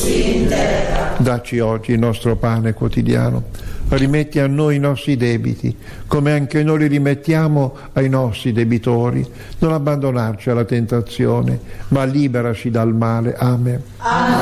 così in terra. Dacci oggi il nostro pane quotidiano. Rimetti a noi i nostri debiti, come anche noi li rimettiamo ai nostri debitori. Non abbandonarci alla tentazione, ma liberaci dal male. Amen. A